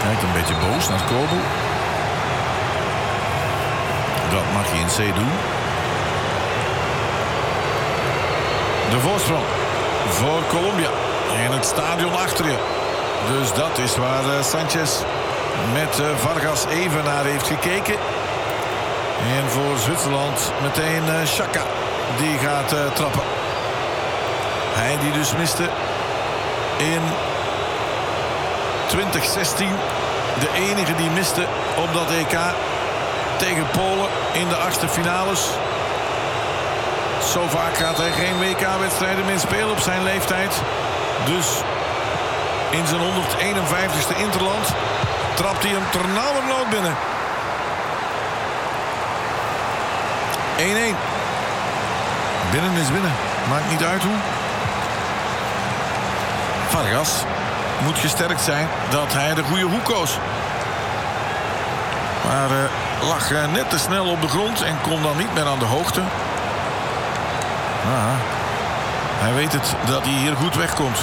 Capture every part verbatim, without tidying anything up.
Kijkt een beetje boos naar Kobel. Dat mag je in C doen. De voorsprong voor Colombia. En het stadion achter je. Dus dat is waar uh, Sanchez met uh, Vargas even naar heeft gekeken. En voor Zwitserland meteen uh, Xhaka. Die gaat uh, trappen. Hij die dus miste in twintig zestien. De enige die miste op dat E K tegen Polen in de achtste finales. Zo vaak gaat hij geen W K-wedstrijden meer spelen op zijn leeftijd. Dus in zijn honderdeenenvijftigste interland trapt hij hem ternauwernood binnen. één-één. Binnen is binnen. Maakt niet uit hoe. Vargas moet gesterkt zijn dat hij de goede hoek koos. Maar uh, lag uh, net te snel op de grond en kon dan niet meer aan de hoogte. Ah, hij weet het dat hij hier goed wegkomt.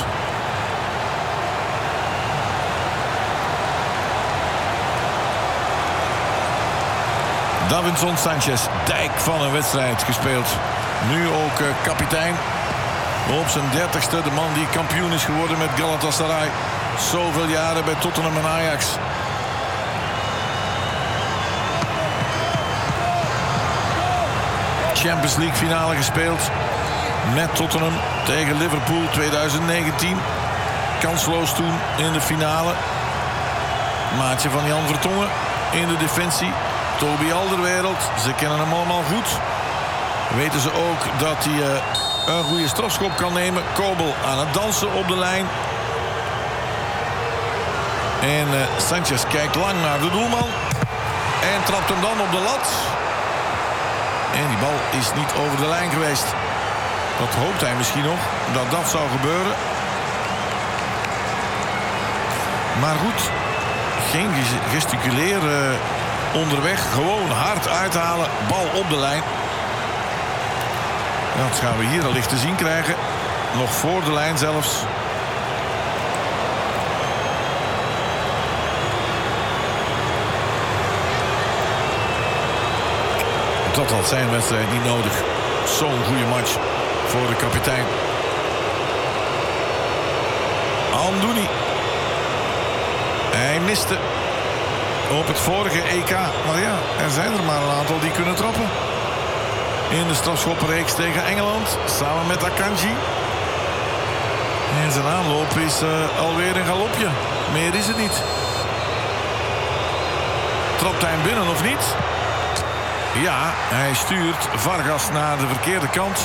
Davinson Sanchez, dijk van een wedstrijd gespeeld. Nu ook uh, kapitein. Op zijn dertigste, de man die kampioen is geworden met Galatasaray. Zoveel jaren bij Tottenham en Ajax. Champions League finale gespeeld met Tottenham tegen Liverpool tweeduizend negentien. Kansloos toen in de finale. Maatje van Jan Vertongen in de defensie. Toby Alderweireld, ze kennen hem allemaal goed. Weten ze ook dat hij uh, een goede strafschop kan nemen. Kobel aan het dansen op de lijn. En uh, Sanchez kijkt lang naar de doelman. En trapt hem dan op de lat. En die bal is niet over de lijn geweest. Dat hoopt hij misschien nog, dat dat zou gebeuren. Maar goed, geen gesticuleren onderweg. Gewoon hard uithalen, bal op de lijn. Dat gaan we hier allicht te zien krijgen. Nog voor de lijn zelfs. Dat had zijn wedstrijd niet nodig. Zo'n goede match voor de kapitein. Amdouni. Hij miste op het vorige E K. Maar ja, er zijn er maar een aantal die kunnen trappen. In de strafschoppenreeks tegen Engeland. Samen met Akanji. En zijn aanloop is uh, alweer een galopje. Meer is het niet. Trapt hij hem binnen of niet? Ja, hij stuurt Vargas naar de verkeerde kant.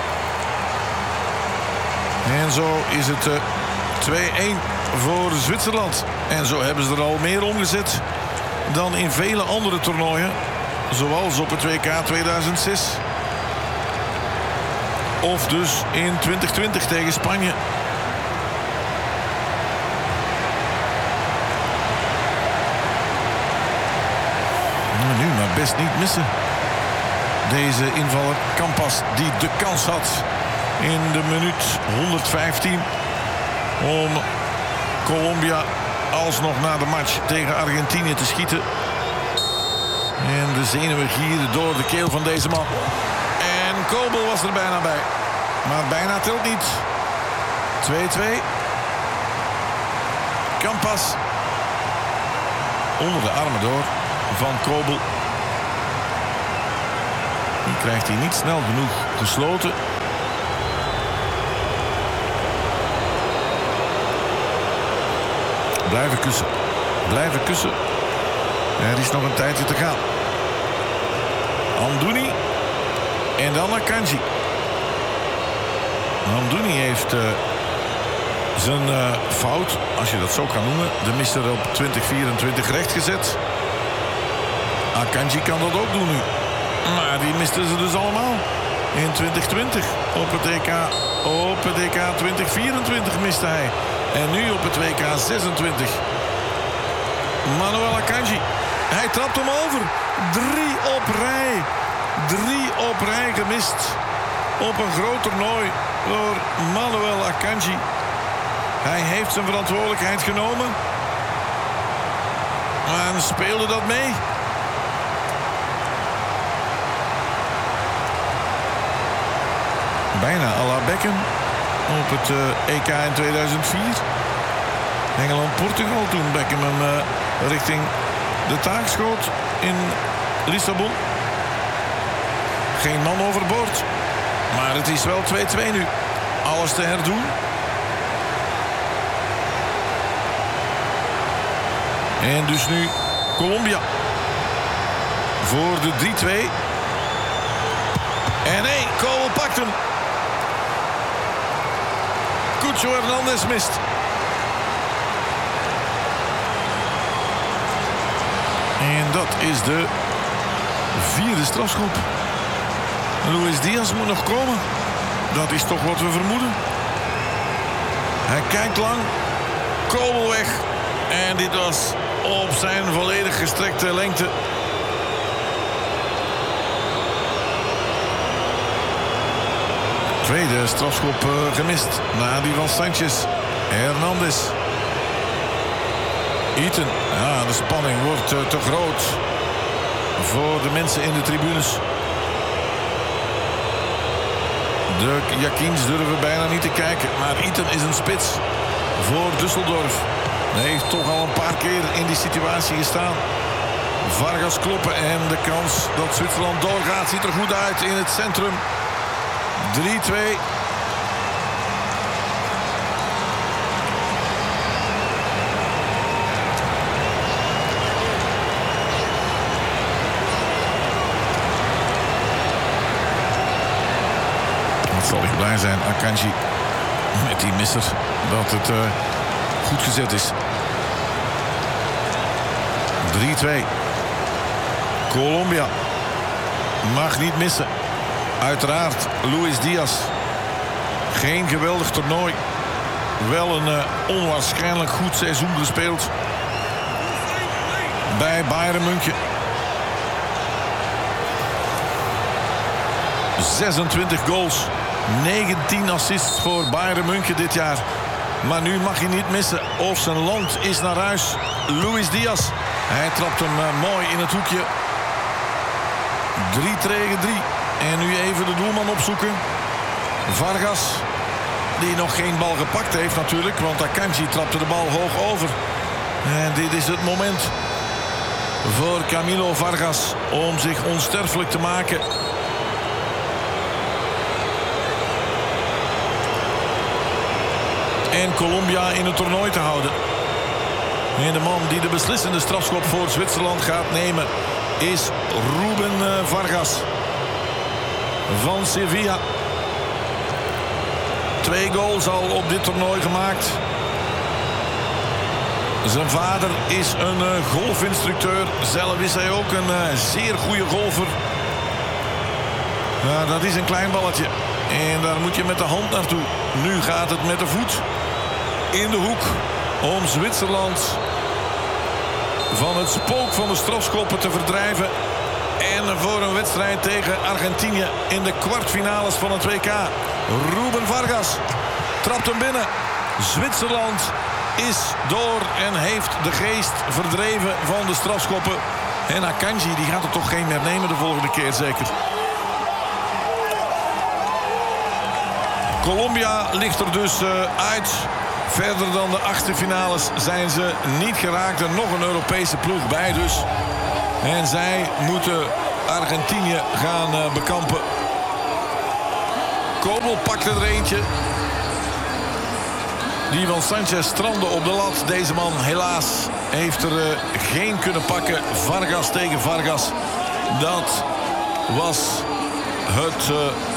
En zo is het uh, twee-één voor Zwitserland. En zo hebben ze er al meer omgezet dan in vele andere toernooien. Zoals op het W K tweeduizend zes. Of dus in twintig twintig tegen Spanje. Nu maar best niet missen. Deze invaller Campas die de kans had in de minuut honderdvijftien om Colombia alsnog na de match tegen Argentinië te schieten. En de zenuwen gieren door de keel van deze man. En Kobel was er bijna bij. Maar bijna telt niet. twee-twee. Campas onder de armen door van Kobel. Die krijgt hij niet snel genoeg gesloten. Blijven kussen. Blijven kussen. Er is nog een tijdje te gaan. Amdouni. En dan Akanji. Amdouni heeft uh, zijn uh, fout, als je dat zo kan noemen, de misser op twintig vierentwintig rechtgezet. Akanji kan dat ook doen nu. Maar die misten ze dus allemaal. In twintig twintig op het E K. Op het E K twintig vierentwintig miste hij. En nu op het W K zesentwintig. Manuel Akanji. Hij trapt hem over. Drie op rij. Drie op rij gemist. Op een groot toernooi door Manuel Akanji. Hij heeft zijn verantwoordelijkheid genomen. En speelde dat mee? Bijna à la Beckham op het uh, E K in tweeduizend vier. Engeland-Portugal toen Beckham hem uh, richting de taak schoot in Lissabon. Geen man overboord. Maar het is wel twee-twee nu. Alles te herdoen. En dus nu Colombia. Voor de drie-twee. En nee, Cole pakt hem. Cucho Hernandez mist. En dat is de vierde strafschop. Luis Diaz moet nog komen. Dat is toch wat we vermoeden. Hij kijkt lang. Kobel weg. En dit was op zijn volledig gestrekte lengte. Tweede strafschop uh, gemist. Na die van Sanchez. Hernandez. Eaton. Ja, de spanning wordt uh, te groot. Voor de mensen in de tribunes. De Jakins durven bijna niet te kijken. Maar Eaton is een spits voor Düsseldorf. Hij heeft toch al een paar keer in die situatie gestaan. Vargas kloppen en de kans dat Zwitserland doorgaat ziet er goed uit in het centrum. drie-twee. Wat zal ik blij zijn, Akanji, met die misser, dat het uh, goed gezet is. drie-twee. Colombia mag niet missen. Uiteraard Luis Diaz. Geen geweldig toernooi. Wel een uh, onwaarschijnlijk goed seizoen gespeeld. Bij Bayern München. zesentwintig goals. negentien assists voor Bayern München dit jaar. Maar nu mag hij niet missen. Of zijn land is naar huis. Luis Diaz. Hij trapt hem uh, mooi in het hoekje. drie tegen drie. En nu even de doelman opzoeken. Vargas. Die nog geen bal gepakt heeft natuurlijk. Want Akanji trapte de bal hoog over. En dit is het moment voor Camilo Vargas om zich onsterfelijk te maken. En Colombia in het toernooi te houden. En de man die de beslissende strafschop voor Zwitserland gaat nemen is Ruben Vargas van Sevilla. Twee goals al op dit toernooi gemaakt. Zijn vader is een uh, golfinstructeur. Zelf is hij ook een uh, zeer goede golfer. Ja, dat is een klein balletje. En daar moet je met de hand naartoe. Nu gaat het met de voet in de hoek om Zwitserland van het spook van de strafschoppen te verdrijven. En voor een wedstrijd tegen Argentinië in de kwartfinales van het W K. Ruben Vargas trapt hem binnen. Zwitserland is door en heeft de geest verdreven van de strafschoppen. En Akanji die gaat er toch geen meer nemen de volgende keer zeker. Colombia ligt er dus uh, uit. Verder dan de achtste finales zijn ze niet geraakt. Er nog een Europese ploeg bij dus. En zij moeten Argentinië gaan uh, bekampen. Kobel pakt er eentje. Die van Sanchez strandde op de lat. Deze man helaas heeft er uh, geen kunnen pakken. Vargas tegen Vargas. Dat was het... Uh,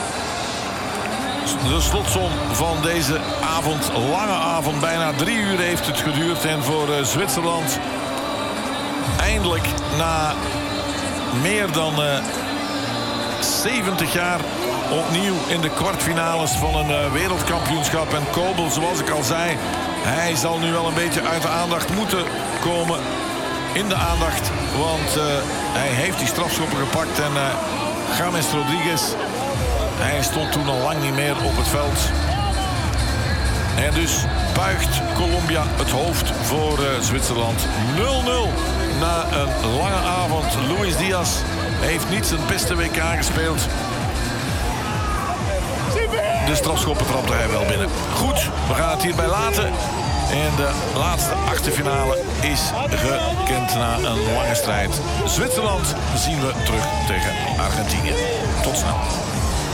de slotsom van deze avond. Lange avond. Bijna drie uur heeft het geduurd. En voor uh, Zwitserland eindelijk na meer dan uh, zeventig jaar opnieuw in de kwartfinales van een uh, wereldkampioenschap. En Kobel, zoals ik al zei, hij zal nu wel een beetje uit de aandacht moeten komen. In de aandacht, want uh, hij heeft die strafschoppen gepakt. En uh, James Rodriguez, hij stond toen al lang niet meer op het veld. En dus buigt Colombia het hoofd voor uh, Zwitserland. nul nul na een lange avond. Luis Diaz heeft niet zijn beste W K gespeeld. De strafschoppen trapte hij wel binnen. Goed, we gaan het hierbij laten. En de laatste achterfinale is gekend na een lange strijd. Zwitserland zien we terug tegen Argentinië. Tot snel.